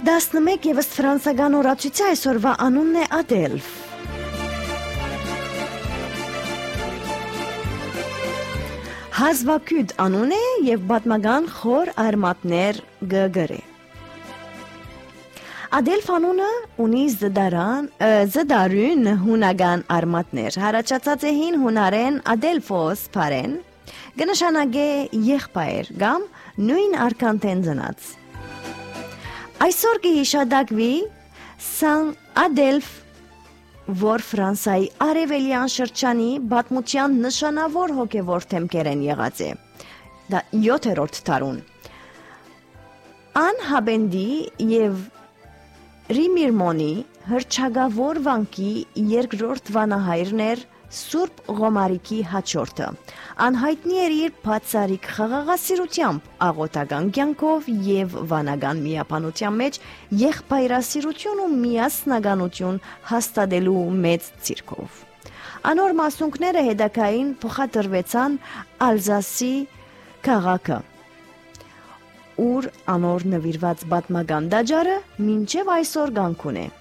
11 ևս ֆրանսական օրացույցի այսօրվա անունն է Ադելֆ։ Հազվագյուտ անուն է և պատմական խոր արմատներ գրե։ Ադելֆ անունը ունի զդարուն հունական արմատներ, հարաճածած է հին հունարեն Ադելֆոս պարեն, կնշանակե եղբայր կամ նույն արքանթեն ծնած։ Այսօր կհիշադակվի Սան Ադելֆ, որ Ֆրանսայի արևելյան շրջանի պատմության նշանավոր հոգևոր թեմքերեն եղած է։ Դա 7-րդ դարուն։ Ան Հաբենդի և Ռիմիրմոնի հռչակավոր վանքի երկրորդ վանահայրն էր Սուրբ Ղոմարիկի հաջորդը։ Անհայտնի էր իր բացառիկ խաղաղասիրությամբ, աղոթական կյանքով և վանական միապանության մեջ եղբայրասիրություն ու միասնականություն հաստատելու մեծ ցիրկով։ Անոր մասունքները հետագային փոխադրվեցան Ալզասի քաղաքը, ուր անոր նվիրված պատմական տաճարը մինչև այսօր կանգուն է։